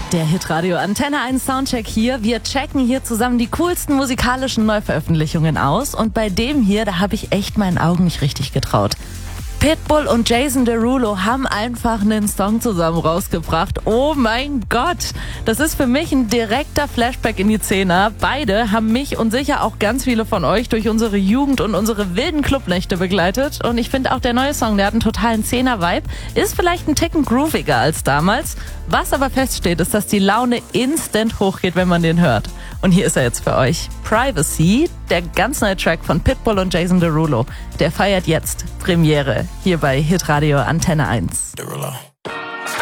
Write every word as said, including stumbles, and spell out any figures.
Der Hitradio Antenne eins Soundcheck hier. Wir checken hier zusammen die coolsten musikalischen Neuveröffentlichungen aus. Und bei dem hier, da habe ich echt meinen Augen nicht richtig getraut. Pitbull und Jason Derulo haben einfach einen Song zusammen rausgebracht. Oh mein Gott, das ist für mich ein direkter Flashback in die Zehner. Beide haben mich und sicher auch ganz viele von euch durch unsere Jugend und unsere wilden Clubnächte begleitet. Und ich finde auch der neue Song, der hat einen totalen Zehner-Vibe, ist vielleicht ein Ticken grooviger als damals. Was aber feststeht, ist, dass die Laune instant hochgeht, wenn man den hört. Und hier ist er jetzt für euch. Privacy, der ganz neue Track von Pitbull und Jason Derulo. Der feiert jetzt Premiere hier bei Hitradio Antenne eins. Derulo.